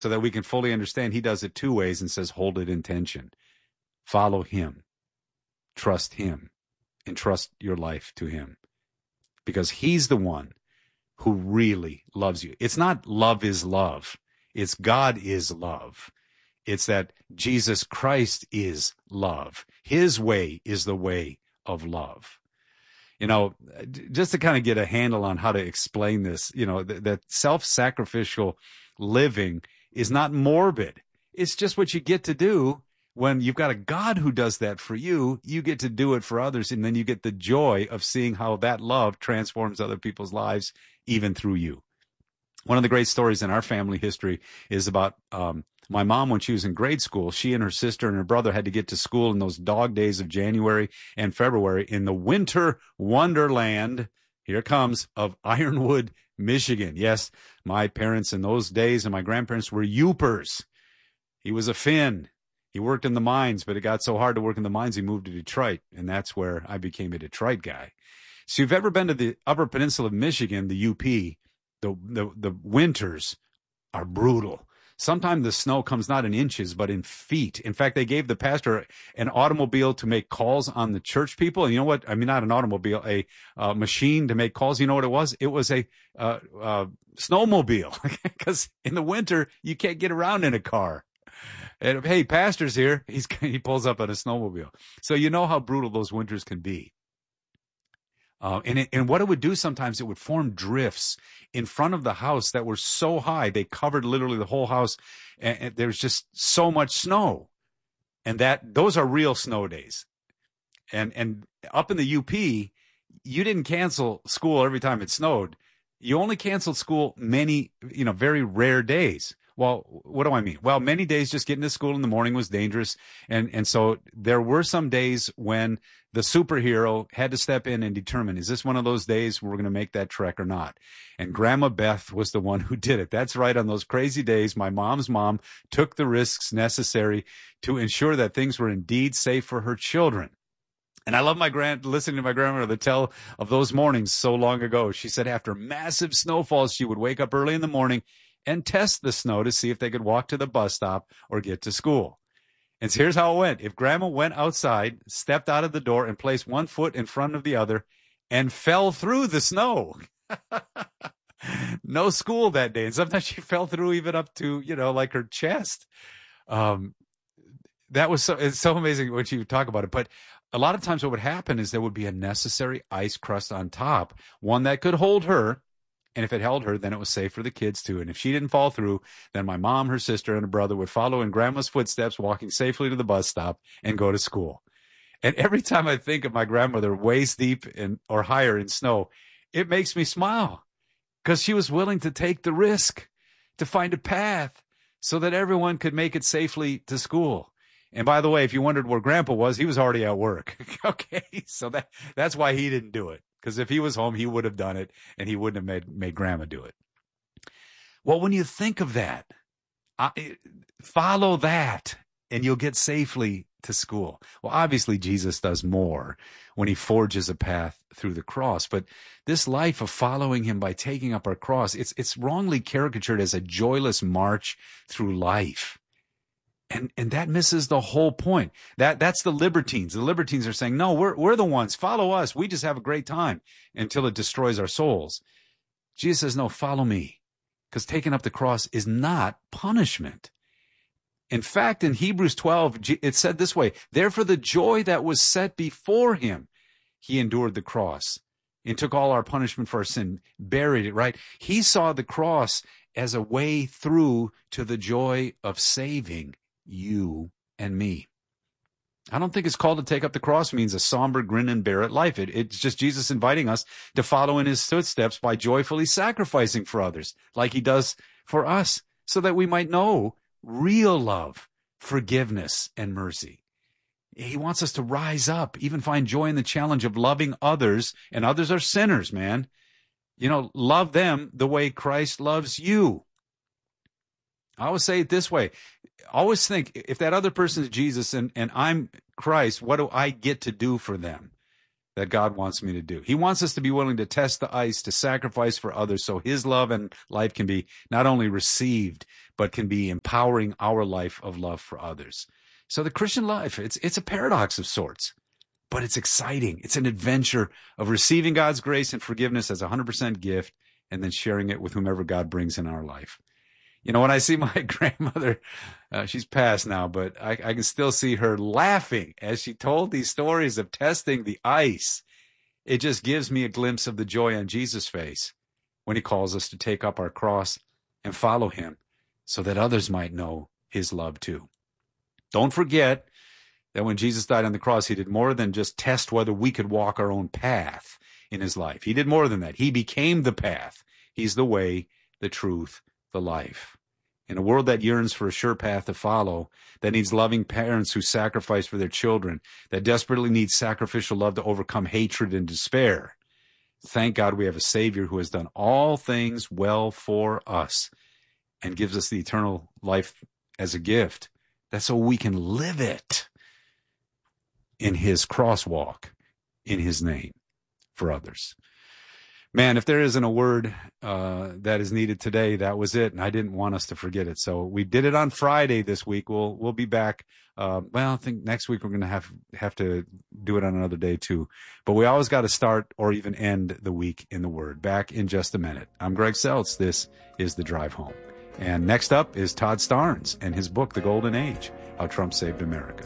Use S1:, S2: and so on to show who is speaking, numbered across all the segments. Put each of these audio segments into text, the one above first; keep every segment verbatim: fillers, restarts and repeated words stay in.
S1: so that we can fully understand. He does it two ways and says, hold it in tension. Follow him. Trust him. Entrust your life to him. Because he's the one who really loves you. It's not love is love. It's God is love. It's that Jesus Christ is love. His way is the way of love. You know, just to kind of get a handle on how to explain this, you know, th- that self-sacrificial living is not morbid. It's just what you get to do when you've got a God who does that for you. You get to do it for others, and then you get the joy of seeing how that love transforms other people's lives, even through you. One of the great stories in our family history is about um, my mom when she was in grade school. She and her sister and her brother had to get to school in those dog days of January and February in the winter wonderland, here it comes, of Ironwood, Michigan. Yes, my parents in those days and my grandparents were Yoopers. He was a Finn. He worked in the mines, but it got so hard to work in the mines, he moved to Detroit, and that's where I became a Detroit guy. So if you've ever been to the Upper Peninsula of Michigan, the U P, the the, the winters are brutal. Sometimes the snow comes not in inches, but in feet. In fact, they gave the pastor an automobile to make calls on the church people. And you know what? I mean, not an automobile, a uh, machine to make calls. You know what it was? It was a uh, uh, snowmobile, because in the winter, you can't get around in a car. And, hey, pastor's here. He's, he pulls up on a snowmobile. So you know how brutal those winters can be. Uh, and, it, and what it would do sometimes, it would form drifts in front of the house that were so high, they covered literally the whole house, and, and there's just so much snow. And that those are real snow days. And and up in the U P, you didn't cancel school every time it snowed. You only canceled school many, you know, very rare days. Well, what do I mean? Well, many days just getting to school in the morning was dangerous. And, and so there were some days when the superhero had to step in and determine, is this one of those days we're going to make that trek or not? And Grandma Beth was the one who did it. That's right. On those crazy days, my mom's mom took the risks necessary to ensure that things were indeed safe for her children. And I love my grand, listening to my grandmother tell of those mornings so long ago. She said after massive snowfalls, she would wake up early in the morning and test the snow to see if they could walk to the bus stop or get to school. And so here's how it went. If Grandma went outside, stepped out of the door, and placed one foot in front of the other and fell through the snow, no school that day. And sometimes she fell through even up to, you know, like her chest. Um, that was so, it's so amazing when you talk about it. But a lot of times what would happen is there would be a necessary ice crust on top, one that could hold her. And if it held her, then it was safe for the kids too. And if she didn't fall through, then my mom, her sister, and her brother would follow in Grandma's footsteps, walking safely to the bus stop and go to school. And every time I think of my grandmother waist deep in, or higher in snow, it makes me smile, because she was willing to take the risk to find a path so that everyone could make it safely to school. And by the way, if you wondered where Grandpa was, he was already at work. Okay, so that that's why he didn't do it. Because if he was home, he would have done it, and he wouldn't have made, made Grandma do it. Well, when you think of that, I, follow that, and you'll get safely to school. Well, obviously, Jesus does more when he forges a path through the cross. But this life of following him by taking up our cross, it's it's wrongly caricatured as a joyless march through life. And and that misses the whole point. That that's the libertines. The libertines are saying, no, we're we're the ones. Follow us. We just have a great time until it destroys our souls. Jesus says, no, follow me. Because taking up the cross is not punishment. In fact, in Hebrews twelve, it said this way, therefore the joy that was set before him, he endured the cross and took all our punishment for our sin, buried it, right? He saw the cross as a way through to the joy of saving you and me. I don't think it's called to take up the cross means a somber grin and bear it life. It, it's just Jesus inviting us to follow in his footsteps by joyfully sacrificing for others like he does for us, so that we might know real love, forgiveness, and mercy. He wants us to rise up, even find joy in the challenge of loving others, and others are sinners, man. You know, love them the way Christ loves you. I always say it this way. Always think, if that other person is Jesus and, and I'm Christ, what do I get to do for them? that God wants me to do. He wants us to be willing to test the ice, to sacrifice for others, so his love and life can be not only received, but can be empowering our life of love for others. So the Christian life, it's it's a paradox of sorts, but it's exciting. It's an adventure of receiving God's grace and forgiveness as a one hundred percent gift and then sharing it with whomever God brings in our life. You know, when I see my grandmother, uh, she's passed now, but I, I can still see her laughing as she told these stories of testing the ice. It just gives me a glimpse of the joy on Jesus' face when he calls us to take up our cross and follow him so that others might know his love too. Don't forget that when Jesus died on the cross, he did more than just test whether we could walk our own path in his life. He did more than that. He became the path. He's the way, the truth, the life. In a world that yearns for a sure path to follow, that needs loving parents who sacrifice for their children, that desperately needs sacrificial love to overcome hatred and despair, thank God we have a Savior who has done all things well for us and gives us the eternal life as a gift. That's so we can live it in his crosswalk, in his name, for others. Man, if there isn't a word uh, that is needed today, that was it, and I didn't want us to forget it. So we did it on Friday this week. We'll we'll be back. Uh, well, I think next week we're going to have have to do it on another day too. But we always got to start or even end the week in the Word. Back in just a minute. I'm Greg Seltz. This is The Drive Home. And next up is Todd Starnes and his book, The Golden Age, How Trump Saved America.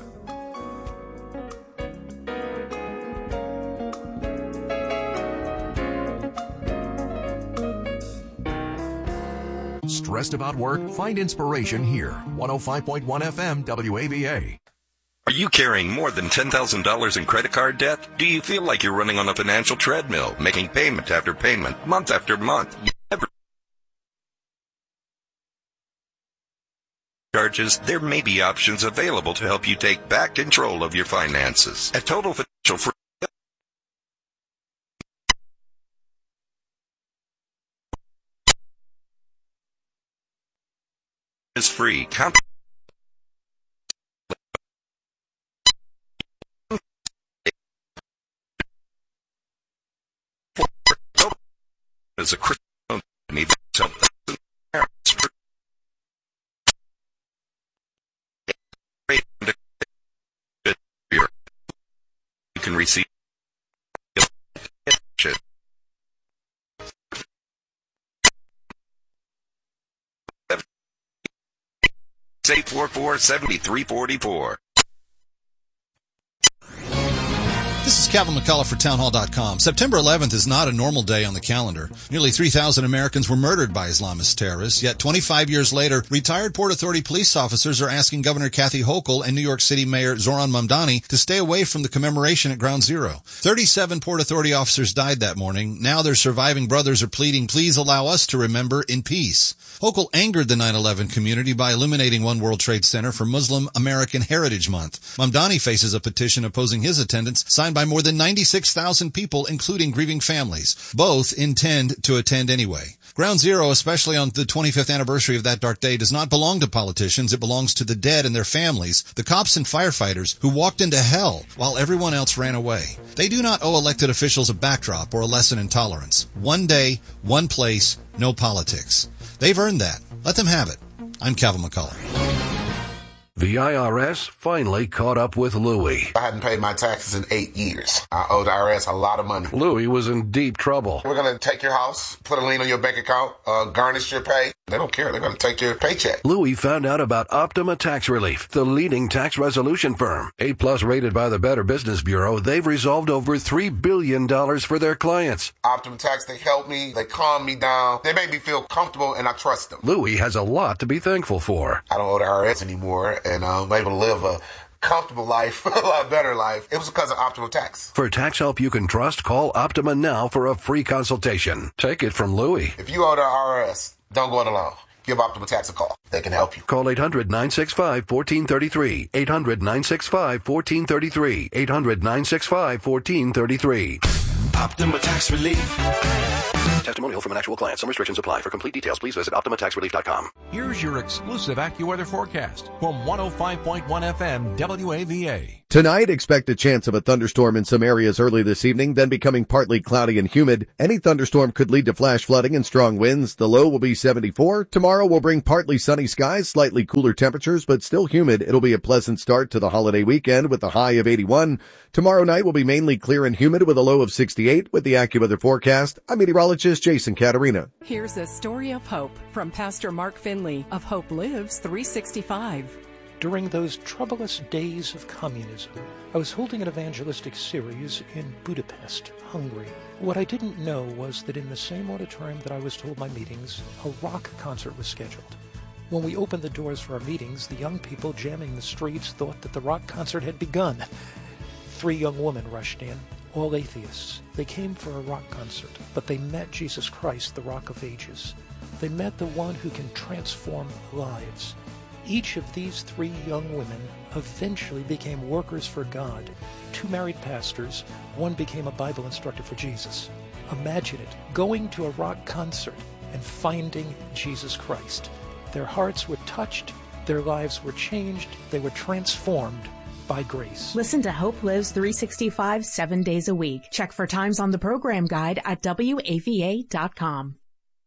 S2: Stressed about work? Find inspiration here. one oh five point one F M W A V A.
S3: Are you carrying more than ten thousand dollars in credit card debt? Do you feel like you're running on a financial treadmill, making payment after payment, month after month? You never charges. There may be options available to help you take back control of your finances. At Total Financial Freedom is free. Comp- is a Christian company that's helped parents. You can receive eight four four, seven three four four.
S4: This is Calvin McCullough for townhall dot com. September eleventh is not a normal day on the calendar. Nearly three thousand Americans were murdered by Islamist terrorists, yet twenty-five years later, retired Port Authority police officers are asking Governor Kathy Hochul and New York City Mayor Zoran Mamdani to stay away from the commemoration at Ground Zero. thirty-seven Port Authority officers died that morning. Now their surviving brothers are pleading, please allow us to remember in peace. Hochul angered the nine eleven community by illuminating One World Trade Center for Muslim American Heritage Month. Mamdani faces a petition opposing his attendance, signed by more than ninety-six thousand people, including grieving families. Both intend to attend anyway. Ground Zero, especially on the twenty-fifth anniversary of that dark day, does not belong to politicians. It belongs to the dead and their families, the cops and firefighters who walked into hell while everyone else ran away. They do not owe elected officials a backdrop or a lesson in tolerance. One day, one place, no politics. They've earned that. Let them have it. I'm Calvin McCullough.
S5: The I R S finally caught up with Louie.
S6: I hadn't paid my taxes in eight years. I owed the I R S a lot of money.
S5: Louie was in deep trouble.
S6: We're going to take your house, put a lien on your bank account, uh, garnish your pay. They don't care. They're going to take your paycheck.
S5: Louie found out about Optima Tax Relief, the leading tax resolution firm. A plus rated by the Better Business Bureau, they've resolved over three billion dollars for their clients.
S6: Optima Tax, they help me. They calm me down. They make me feel comfortable, and I trust them.
S5: Louie has a lot to be thankful for.
S6: I don't owe the I R S anymore, and I'm able to live a comfortable life, a lot better life. It was because of Optima Tax.
S5: For tax help you can trust, call Optima now for a free consultation. Take it from Louie.
S6: If you owe the I R S, don't go it alone. Give Optima Tax a call. They can help you.
S5: Call eight hundred, nine six five, one four three three. eight hundred, nine six five, one four three three. eight hundred, nine six five, one four three three.
S3: Optima Tax Relief.
S5: Testimonial from an actual client. Some restrictions apply. For complete details, please visit Optima Tax Relief dot com.
S2: Here's your exclusive AccuWeather forecast from one oh five point one F M W A V A.
S7: Tonight, expect a chance of a thunderstorm in some areas early this evening, then becoming partly cloudy and humid. Any thunderstorm could lead to flash flooding and strong winds. The low will be seventy-four. Tomorrow will bring partly sunny skies, slightly cooler temperatures, but still humid. It'll be a pleasant start to the holiday weekend with a high of eighty-one. Tomorrow night will be mainly clear and humid with a low of sixty-eight. With the AccuWeather forecast, I'm meteorologist Jason Caterina.
S8: Here's a story of hope from Pastor Mark Finley of Hope Lives three sixty-five.
S9: During those troublous days of communism, I was holding an evangelistic series in Budapest, Hungary. What I didn't know was that in the same auditorium that I was to hold my meetings, a rock concert was scheduled. When we opened the doors for our meetings, the young people jamming the streets thought that the rock concert had begun. Three young women rushed in, all atheists. They came for a rock concert, but they met Jesus Christ, the Rock of Ages. They met the one who can transform lives. Each of these three young women eventually became workers for God. Two married pastors, one became a Bible instructor for Jesus. Imagine it, going to a rock concert and finding Jesus Christ. Their hearts were touched, their lives were changed, they were transformed by grace.
S10: Listen to Hope Lives three sixty-five seven days a week. Check for times on the program guide at W A V A dot com.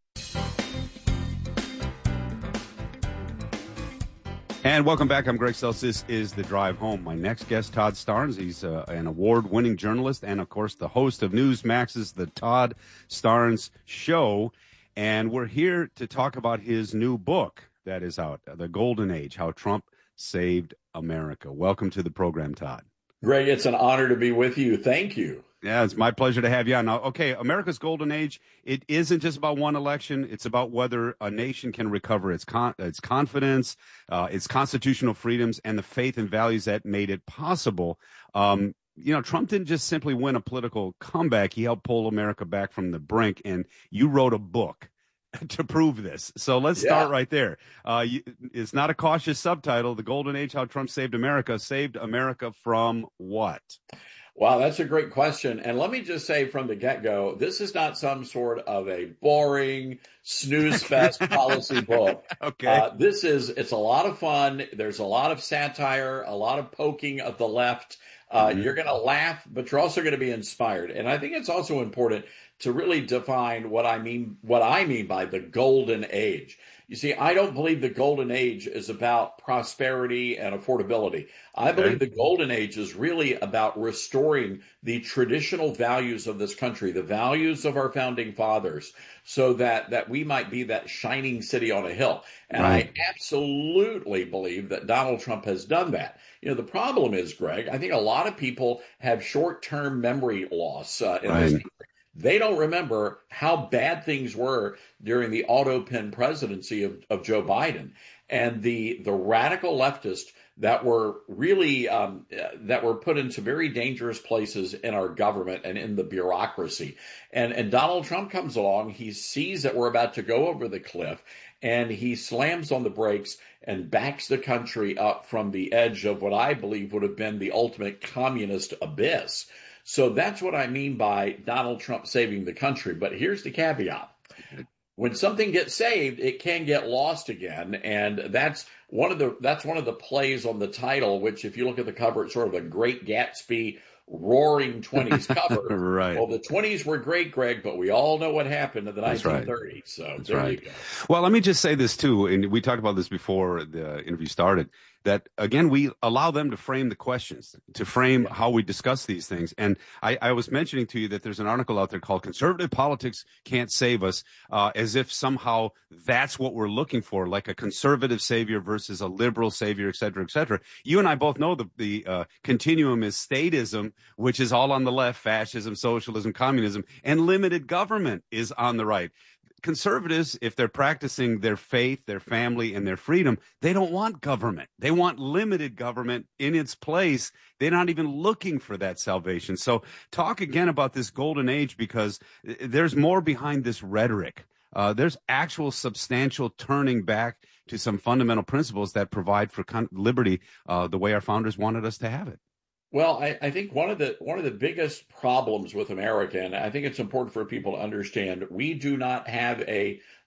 S1: And welcome back. I'm Greg Seltz. This is The Drive Home. My next guest, Todd Starnes. He's uh, an award-winning journalist and, of course, the host of Newsmax's The Todd Starnes Show. And we're here to talk about his new book that is out, The Golden Age, How Trump Saved America. Welcome to the program, Todd.
S11: Greg, it's an honor to be with you. Thank you.
S1: Yeah, it's my pleasure to have you on. Now, okay, America's golden age, it isn't just about one election. It's about whether a nation can recover its con- its confidence, uh, its constitutional freedoms, and the faith and values that made it possible. Um, you know, Trump didn't just simply win a political comeback. He helped pull America back from the brink, and you wrote a book to prove this. So let's
S11: Yeah.
S1: start right there. Uh, you, it's not a cautious subtitle. The Golden Age, How Trump Saved America. Saved America from what?
S11: Wow, that's a great question. And let me just say from the get-go, this is not some sort of a boring snooze fest policy book.
S1: Okay.
S11: Uh, this is, it's a lot of fun. There's a lot of satire, a lot of poking of the left. Uh, mm-hmm. You're going to laugh, but you're also going to be inspired. And I think it's also important to really define what I mean, what I mean by the golden age. You see, I don't believe the golden age is about prosperity and affordability. I believe okay. the golden age is really about restoring the traditional values of this country, the values of our founding fathers, so that, that we might be that shining city on a hill. And right. I absolutely believe that Donald Trump has done that. You know, the problem is, Greg, I think a lot of people have short-term memory loss uh, in right. this country. They don't remember how bad things were during the auto-pen presidency of, of Joe Biden, and the the radical leftists that were really um, that were put into very dangerous places in our government and in the bureaucracy. And and Donald Trump comes along. He sees that we're about to go over the cliff, and he slams on the brakes and backs the country up from the edge of what I believe would have been the ultimate communist abyss. So that's what I mean by Donald Trump saving the country. But here's the caveat. When something gets saved, it can get lost again. And that's one of the that's one of the plays on the title, which if you look at the cover, it's sort of a Great Gatsby roaring twenties cover.
S1: Right.
S11: Well, the twenties were great, Greg, but we all know what happened in the
S1: That's
S11: nineteen thirties.
S1: Right.
S11: So
S1: That's
S11: there
S1: right.
S11: you go.
S1: Well, let me just say this, too, and we talked about this before the interview started, that, again, we allow them to frame the questions, to frame yeah. how we discuss these things. And I, I was mentioning to you that there's an article out there called Conservative Politics Can't Save Us, uh, as if somehow that's what we're looking for, like a conservative savior versus a liberal savior, et cetera, et cetera. You and I both know the, the uh, continuum is statism, which is all on the left, fascism, socialism, communism, and limited government is on the right. Conservatives, if they're practicing their faith, their family, and their freedom, they don't want government. They want limited government in its place. They're not even looking for that salvation. So talk again about this golden age, because there's more behind this rhetoric. Uh, there's actual substantial turning back to some fundamental principles that provide for con- liberty uh, the way our founders wanted us to have it.
S11: Well, I, I think one of the one of the biggest problems with America, and I think it's important for people to understand, we do not have a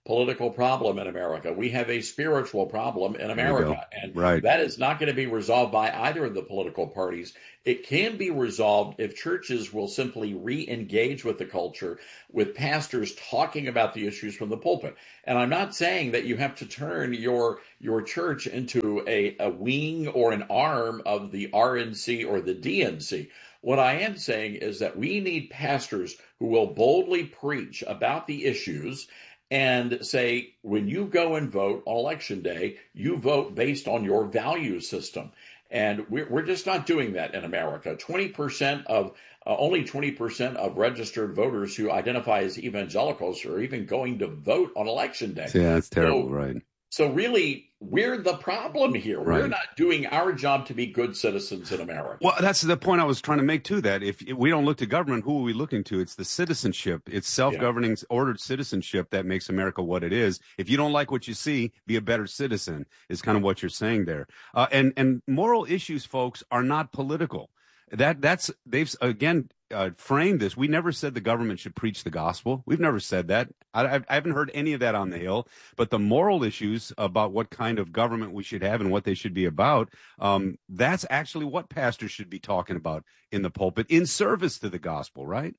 S11: political problem in America. We have a spiritual problem in America. And
S1: right.
S11: that is not going to be resolved by either of the political parties. It can be resolved if churches will simply re-engage with the culture, with pastors talking about the issues from the pulpit. And I'm not saying that you have to turn your your church into a, a wing or an arm of the R N C or the D N C. What I am saying is that we need pastors who will boldly preach about the issues and say, when you go and vote on election day, you vote based on your value system. And we're, we're just not doing that in America. twenty percent of, uh, only twenty percent of registered voters who identify as evangelicals are even going to vote on election day.
S1: Yeah, that's terrible,
S11: so,
S1: right?
S11: So really, we're the problem here.
S1: Right.
S11: We're not doing our job to be good citizens in America.
S1: Well, that's the point I was trying to make, too, that if we don't look to government, who are we looking to? It's the citizenship. It's self-governing, yeah. ordered citizenship that makes America what it is. If you don't like what you see, be a better citizen is kind of what you're saying there. Uh, and, and moral issues, folks, are not political. That that's they've again uh, framed this. We never said the government should preach the gospel. We've never said that. I, I haven't heard any of that on the Hill. But the moral issues about what kind of government we should have and what they should be about, um, that's actually what pastors should be talking about in the pulpit in service to the gospel, right?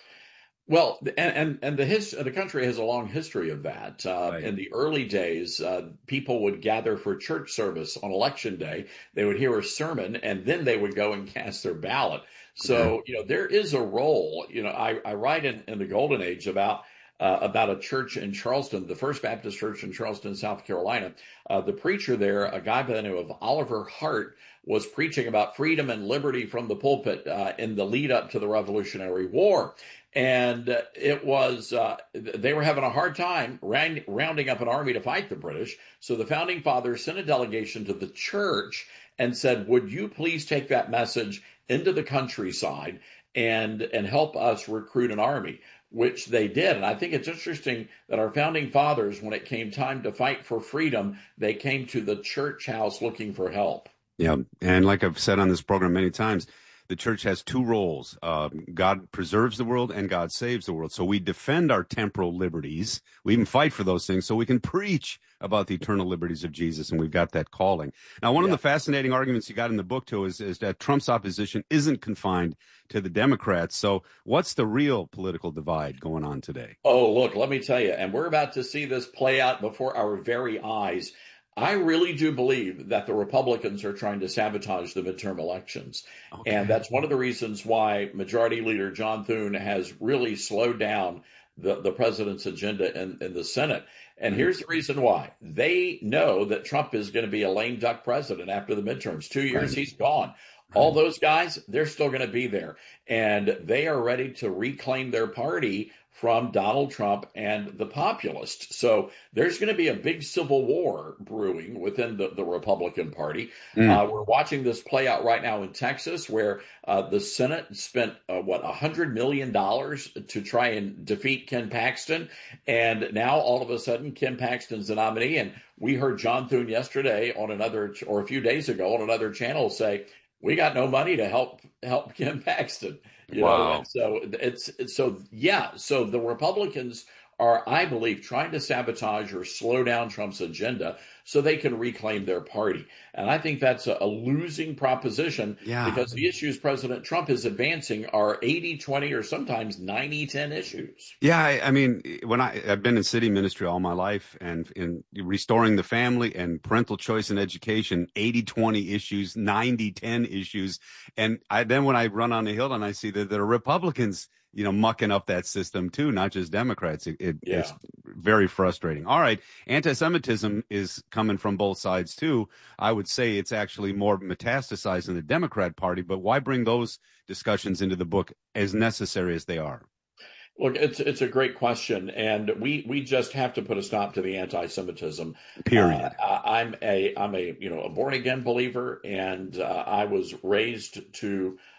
S11: Well, and and, and the his, the country has a long history of that. Uh,
S1: right.
S11: In the early days, uh, people would gather for church service on election day. They would hear a sermon, and then they would go and cast their ballot. So, you know, there is a role. You know, I, I write in, in the Golden Age about uh, about a church in Charleston, the First Baptist Church in Charleston, South Carolina. Uh, the preacher there, a guy by the name of Oliver Hart, was preaching about freedom and liberty from the pulpit uh, in the lead up to the Revolutionary War. And uh, it was, uh, they were having a hard time round, rounding up an army to fight the British. So the founding fathers sent a delegation to the church and said, would you please take that message into the countryside and, and help us recruit an army, which they did. And I think it's interesting that our founding fathers, when it came time to fight for freedom, they came to the church house looking for help.
S1: Yeah. And like I've said on this program many times, the church has two roles. Uh, God preserves the world and God saves the world. So we defend our temporal liberties. We even fight for those things so we can preach about the eternal liberties of Jesus. And we've got that calling. Now, one yeah. of the fascinating arguments you got in the book, too, is, is that Trump's opposition isn't confined to the Democrats. So what's the real political divide going on today?
S11: Oh, look, let me tell you, and we're about to see this play out before our very eyes. I really do believe that the Republicans are trying to sabotage the midterm elections. Okay. And that's one of the reasons why Majority Leader John Thune has really slowed down the, the president's agenda in, in the Senate. And mm-hmm. here's the reason why. They know that Trump is going to be a lame duck president after the midterms. Two years, right. he's gone. Right. All those guys, they're still going to be there. And they are ready to reclaim their party from Donald Trump and the populists. So there's going to be a big civil war brewing within the, the Republican Party. Mm. Uh, we're watching this play out right now in Texas, where uh, the Senate spent, uh, what, one hundred million dollars to try and defeat Ken Paxton. And now all of a sudden, Ken Paxton's the nominee. And we heard John Thune yesterday on another, or a few days ago on another channel say, we got no money to help help Ken Paxton. You wow. know, and so it's, it's so yeah. So the Republicans are, I believe, trying to sabotage or slow down Trump's agenda so they can reclaim their party. And I think that's a, a losing proposition
S1: yeah.
S11: because the issues President Trump is advancing are eighty twenty or sometimes ninety ten issues.
S1: Yeah, I, I mean, when I, I've been in city ministry all my life and in restoring the family and parental choice and education, eighty twenty issues, ninety ten issues. And I, then when I run on the Hill and I see that there are Republicans, you know, mucking up that system too, not just Democrats. It, it,
S11: yeah.
S1: It's very frustrating. All right. Anti-Semitism is coming from both sides too. I would say it's actually more metastasized in the Democrat Party, but why bring those discussions into the book as necessary as they are?
S11: Look, it's it's a great question, and we, we just have to put a stop to the anti-Semitism.
S1: Period.
S11: Uh, I'm a I'm a you know a born again believer, and uh, I was raised to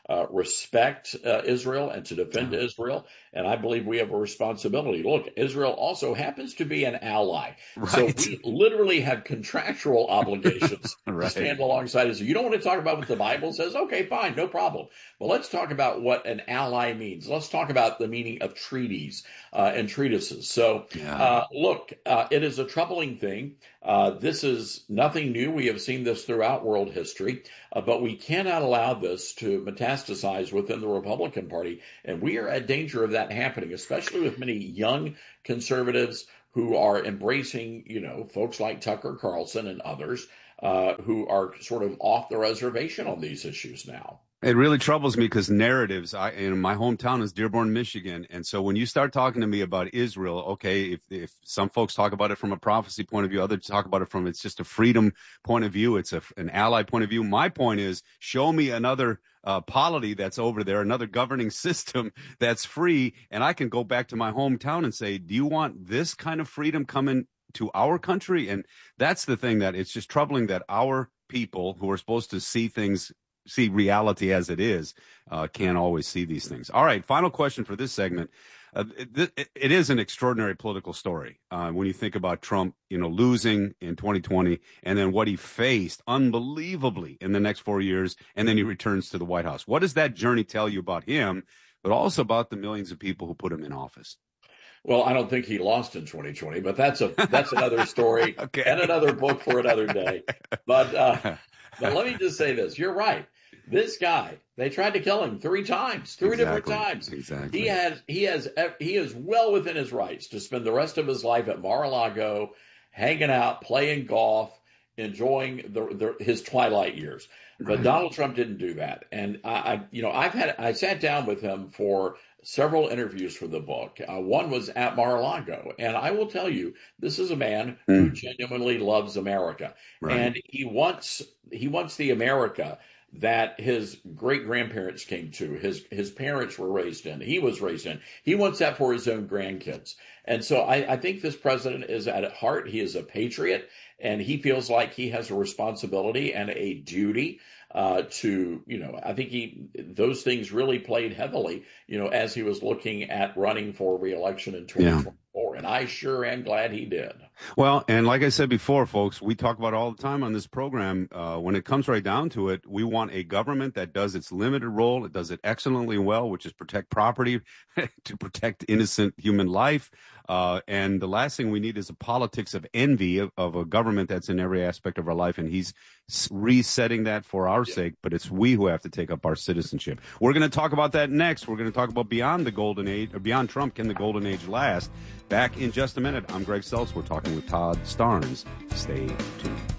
S11: uh, respect uh, Israel and to defend yeah. Israel. And I believe we have a responsibility. Look, Israel also happens to be an ally. Right. So we literally have contractual obligations right. to stand alongside Israel. You don't want to talk about what the Bible says? Okay, fine, no problem. But let's talk about what an ally means. Let's talk about the meaning of treaties uh, and treatises. So, yeah. uh, look, uh, it is a troubling thing. Uh, this is nothing new. We have seen this throughout world history, uh, but we cannot allow this to metastasize within the Republican Party. And we are at danger of that happening, especially with many young conservatives who are embracing, you know, folks like Tucker Carlson and others uh, who are sort of off the reservation on these issues now.
S1: It really troubles me because narratives, I, in my hometown is Dearborn, Michigan. And so when you start talking to me about Israel, okay, if, if some folks talk about it from a prophecy point of view, others talk about it from it's just a freedom point of view, it's a, an ally point of view. My point is, show me another uh, polity that's over there, another governing system that's free, and I can go back to my hometown and say, do you want this kind of freedom coming to our country? And that's the thing that it's just troubling that our people who are supposed to see things see reality as it is, uh, can't always see these things. All right, final question for this segment. Uh, it, it is an extraordinary political story uh, when you think about Trump, you know, losing in twenty twenty and then what he faced unbelievably in the next four years, and then he returns to the White House. What does that journey tell you about him, but also about the millions of people who put him in office?
S11: Well, I don't think he lost in twenty twenty, but that's a that's another story okay. and another book for another day. But uh, but let me just say this: you're right. This guy, they tried to kill him three times, three exactly. different times.
S1: Exactly.
S11: He has, he has, he is well within his rights to spend the rest of his life at Mar-a-Lago, hanging out, playing golf, enjoying the, the his twilight years. But right. Donald Trump didn't do that. And I, I, you know, I've had, I sat down with him for several interviews for the book. Uh, one was at Mar-a-Lago, and I will tell you, this is a man mm. who genuinely loves America, right. and he wants, he wants the America that his great-grandparents came to, his his parents were raised in, he was raised in. He wants that for his own grandkids. And so I, I think this president is at heart, he is a patriot, and he feels like he has a responsibility and a duty uh, to, you know, I think he those things really played heavily, you know, as he was looking at running for re-election in twenty twenty-four. Yeah. And I sure am glad he did.
S1: Well, and like I said before, folks, we talk about it all the time on this program. Uh, when it comes right down to it, we want a government that does its limited role. It does it excellently well, which is protect property, to protect innocent human life. Uh, and the last thing we need is a politics of envy of, of a government that's in every aspect of our life. And he's resetting that for our yeah. sake, but it's we who have to take up our citizenship. We're going to talk about that next. We're going to talk about beyond the golden age, or beyond Trump, can the golden age last? Back in just a minute. I'm Greg Seltz. We're talking with Todd Starnes. Stay tuned.